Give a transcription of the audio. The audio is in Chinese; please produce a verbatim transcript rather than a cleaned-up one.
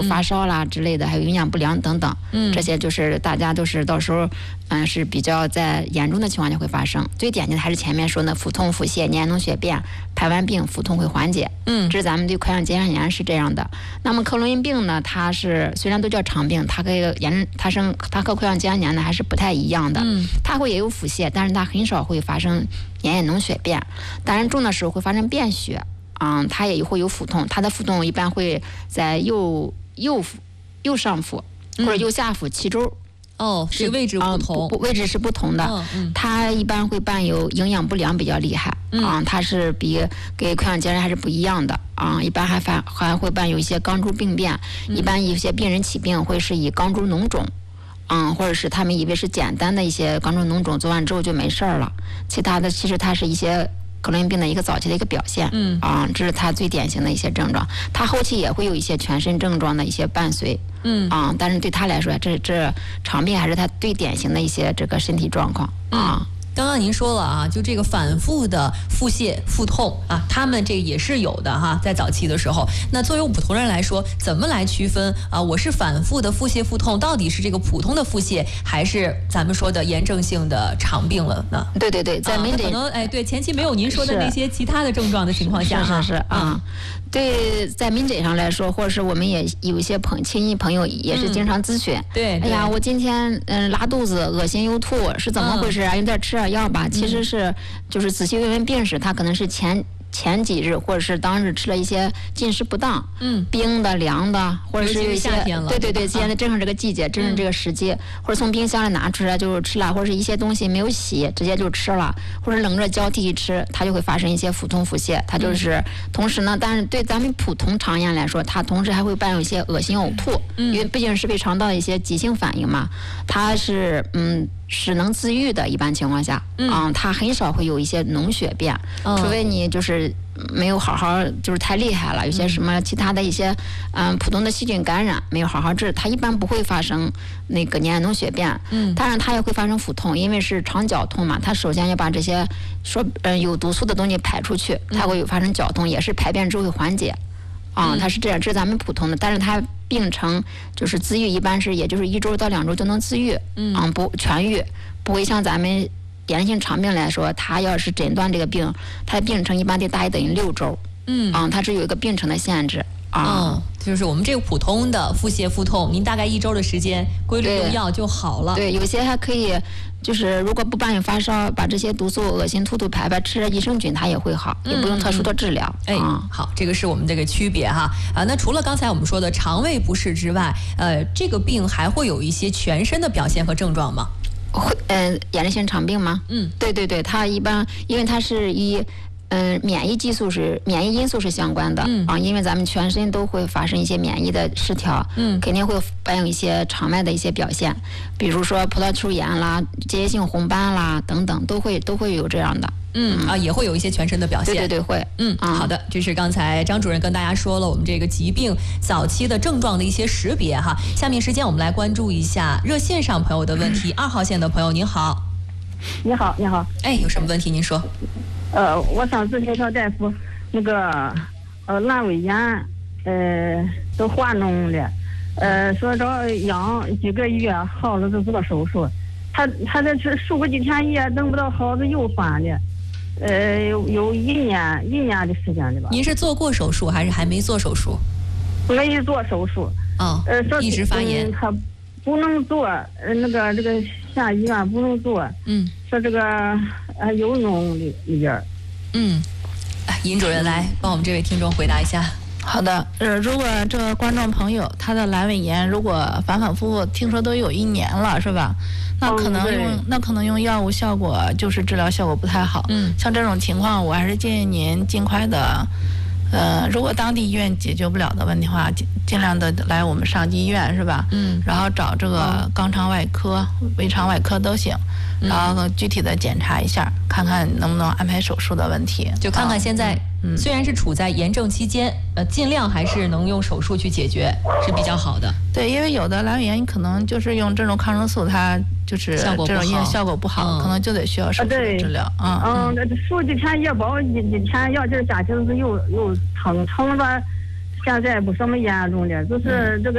发烧啦之类的，还有营养不良等等， 嗯， 这些就是大家都是到时候，嗯，是比较在严重的情况下会发生。最典型的还是前面说的腹痛、腹泻、黏脓血便，排完病腹痛会缓解， 嗯， 这是咱们对溃疡结肠炎是这样的。那么克罗恩病呢，它是虽然都叫肠病，它跟炎它生它和溃疡结肠炎呢还是不太一样的， 嗯， 它会也有腹泻，但是它很少会发生黏液脓血便，当然重的时候会发生便血。嗯，它也会有腹痛，它的腹痛一般会在右右腹、右上腹或者右下腹脐周。 哦，是位置不同， 嗯、位置是不同的。 嗯嗯， 它一般会伴有营养不良比较厉害， 嗯， 啊、它是比给溃疡结肠还是不一样的啊、嗯。一般还反还会伴有一些肛周病变， 嗯、 一般有些病人起病会是以肛周脓肿。嗯，或者是他们以为是简单的一些肛周脓肿，做完之后就没事儿了，其他的其实它是一些克罗恩病的一个早期的一个表现， 嗯啊，这是它最典型的一些症状。它后期也会有一些全身症状的一些伴随， 嗯啊，但是对他来说，这这肠病还是他最典型的一些这个身体状况啊。 嗯刚刚您说了啊，就这个反复的腹泻、腹痛啊，他们这也是有的哈，在早期的时候。那作为我们普通人来说，怎么来区分啊？我是反复的腹泻、腹痛，到底是这个普通的腹泻，还是咱们说的炎症性的肠病了呢？ 对对对，在门诊、 啊、可能哎，对前期没有您说的那些其他的症状的情况下， 是是是啊。对，在门诊上来说，或者是我们也有一些朋亲戚朋友也是经常咨询， 嗯、对, 对， 哎呀，我今天嗯拉肚子、恶心又吐，是怎么回事啊？有点吃点药吧。其实是就是仔细问问病史，他可能是前前几日或者是当日吃了一些进食不当， 嗯， 冰的、凉的，或者是有一些对对对，现在正是这个季节，正是这个时机，或者从冰箱里拿出来就吃了，或者是一些东西没有洗，直接就吃了，或者冷热交替一吃，它就会发生一些腹痛、腹泻。它就是同时呢，但是对咱们普通肠炎来说，它同时还会伴有一些恶心、呕吐，因为毕竟是胃肠道的一些急性反应嘛，它是嗯。是能自愈的，一般情况下，嗯，嗯它很少会有一些脓血便，哦、除非你就是没有好好，就是太厉害了，有些什么其他的一些，嗯，普通的细菌感染没有好好治，它一般不会发生那个黏脓血便，嗯，当然它也会发生腹痛，因为是肠绞痛嘛，它首先要把这些说嗯、呃、有毒素的东西排出去，它会发生绞痛，也是排便之后会缓解。啊、嗯，它是这样，这是咱们普通的，但是它病程就是自愈，一般是也就是一周到两周就能自愈，嗯，啊、不痊愈，不会像咱们炎性肠病来说，它要是诊断这个病，它的病程一般得大于等于六周，嗯，啊，它是有一个病程的限制。啊、 嗯，就是我们这个普通的腹泻、腹痛，您大概一周的时间规律用药就好了。 对，有些还可以，就是如果不伴有发烧，把这些毒素、恶心、吐吐排排，吃益生菌它也会好，嗯、也不用特殊的治疗。 哎、嗯，好，这个是我们这个区别哈啊。那除了刚才我们说的肠胃不适之外，呃，这个病还会有一些全身的表现和症状吗？ 会，嗯、呃，炎症性肠病吗？ 嗯， 对对对，它一般因为它是以。嗯，免疫激素是免疫因素是相关的，嗯啊，因为咱们全身都会发生一些免疫的失调，嗯，肯定会伴有一些肠外的一些表现，比如说葡萄球炎啦、结节性红斑啦等等，都会都会有这样的， 嗯啊，也会有一些全身的表现， 对对对，会， 嗯，啊、好的，这是刚才张主任跟大家说了我们这个疾病早期的症状的一些识别哈。下面时间我们来关注一下热线上朋友的问题，二号线的朋友您好， 你好，你好， 哎，有什么问题您说？ 呃，我想咨询肖大夫，那个呃阑尾炎，呃都化脓了，呃说找养几个月好了就做手术，他他这是输过几天液，等不到好的又犯了，呃有有一年一年的时间了吧？ 您是做过手术还是还没做手术？ 没做手术。 哦， 呃说一直发炎。 嗯、他不能做，呃那个这个下医院不能做。 嗯。 说这个呃有脓里里边。 嗯，尹主任来帮我们这位听众回答一下。 好的，呃，如果这个观众朋友他的阑尾炎如果反反复复，听说都有一年了，是吧？那可能用、嗯、那可能用药物效果就是治疗效果不太好。嗯，像这种情况，我还是建议您尽快的。呃，如果当地医院解决不了的问题的话，尽尽量的来我们上级医院，是吧？嗯，然后找这个肛肠外科、胃肠外科都行，然后具体的检查一下，看看能不能安排手术的问题。 就看看现在，嗯，虽然是处在炎症期间，呃，尽量还是能用手术去解决是比较好的。 对，因为有的阑尾炎可能就是用这种抗生素，它就是这种药效果不好， 嗯、 可能就得需要手术的治疗。 嗯嗯，那输几天液包，几几天药劲儿下去是又又疼疼了，现在不什么严重的，就是这个。